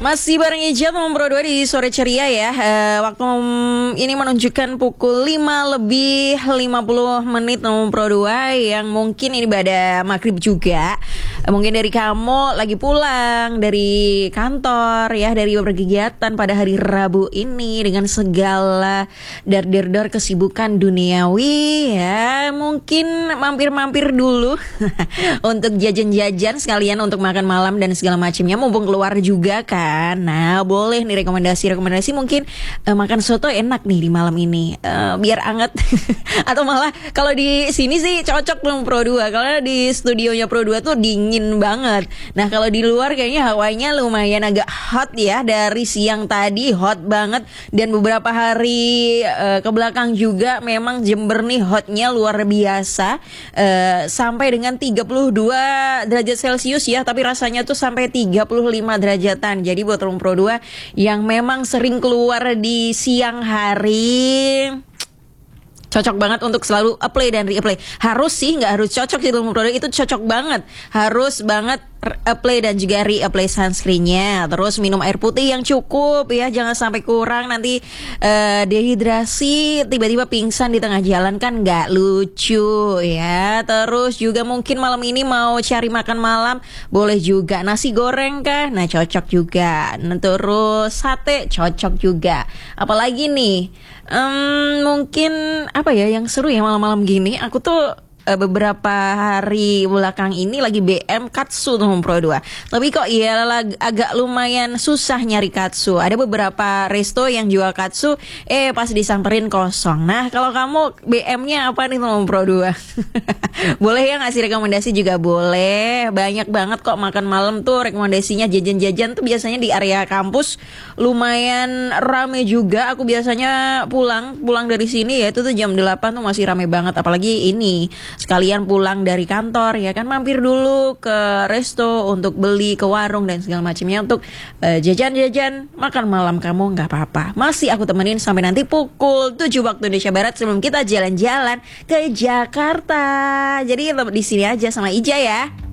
Masih bareng Ija teman Pro 2 di sore ceria ya. Waktu ini menunjukkan pukul 5 lebih 50 menit teman Pro 2 yang mungkin ini pada maghrib juga. Mungkin dari kamu lagi pulang dari kantor ya, dari berkegiatan pada hari Rabu ini dengan segala dar-dar kesibukan duniawi ya. Mungkin mampir-mampir dulu untuk jajan-jajan sekalian untuk makan malam dan segala macamnya mumpung keluar juga kan. Nah boleh nih rekomendasi mungkin makan soto enak nih di malam ini biar anget atau malah kalau di sini sih cocok dong Pro 2 kalau di studionya Pro 2 tuh dingin banget. Nah kalau di luar kayaknya hawanya lumayan agak hot ya, dari siang tadi hot banget dan beberapa hari ke belakang juga memang Jember nih hotnya luar biasa sampai dengan 32 derajat Celcius ya, tapi rasanya tuh sampai 35 derajatan. Jadi buat Room Pro 2 yang memang sering keluar di siang hari, cocok banget untuk selalu apply dan reapply. Harus sih, nggak harus cocok sih Room Pro 2, itu cocok banget. Harus banget apply dan juga reapply sunscreennya. Terus minum air putih yang cukup ya, jangan sampai kurang nanti dehidrasi tiba-tiba pingsan di tengah jalan kan nggak lucu ya. Terus juga mungkin malam ini mau cari makan malam boleh juga, nasi goreng kah? Nah cocok juga. Nah, terus sate cocok juga. Apalagi nih mungkin apa ya yang seru ya malam-malam gini. Aku tuh beberapa hari belakang ini lagi BM katsu tuh Pro 2. Tapi kok ya agak lumayan susah nyari katsu. Ada beberapa resto yang jual katsu, pas disamperin kosong. Nah kalau kamu BM-nya apa nih teman Pro 2? Boleh ya ngasih rekomendasi juga boleh. Banyak banget kok makan malam tuh rekomendasinya. Jajan-jajan tuh biasanya di area kampus lumayan rame juga. Aku biasanya pulang dari sini ya itu tuh jam 8 tuh masih rame banget. Apalagi ini sekalian pulang dari kantor ya kan, mampir dulu ke resto untuk beli, ke warung dan segala macamnya untuk jajan-jajan makan malam kamu nggak apa-apa. Masih aku temenin sampai nanti pukul 7 waktu Indonesia Barat sebelum kita jalan-jalan ke Jakarta. Jadi tetap di sini aja sama Ija ya.